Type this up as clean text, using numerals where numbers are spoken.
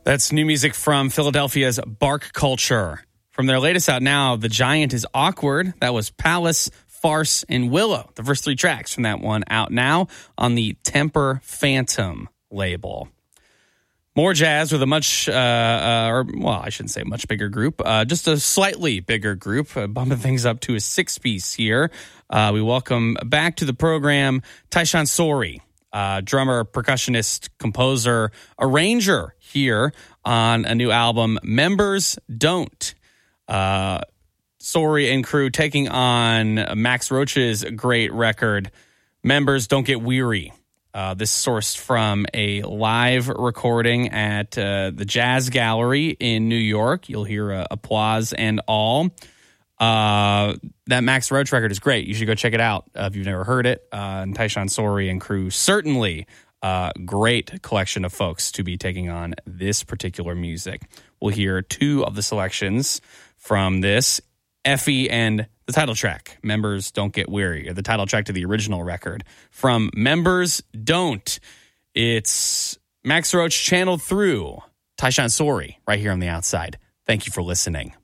That's new music from Philadelphia's Bark Culture. From their latest out now, The Giant is Awkward. That was Palace, Farce, and Willow. The first three tracks from that one out now on the Temper Phantom label. More jazz with a much, I shouldn't say much bigger group, just a slightly bigger group, bumping things up to a six-piece here. We welcome back to the program Tyshawn Sorey, drummer, percussionist, composer, arranger here on a new album, Members Don't. Sorey and crew taking on Max Roach's great record, Members Don't Get Weary. This sourced from a live recording at the Jazz Gallery in New York. You'll hear applause and all. That Max Roach record is great. You should go check it out if you've never heard it. And Tyshawn Sorey and crew, certainly great collection of folks to be taking on this particular music. We'll hear two of the selections from this, Effie and the title track, Members Don't Get Weary, or the title track to the original record. From Members Don't, it's Max Roach channeled through Tyshawn Sorey right here on The Outside. Thank you for listening.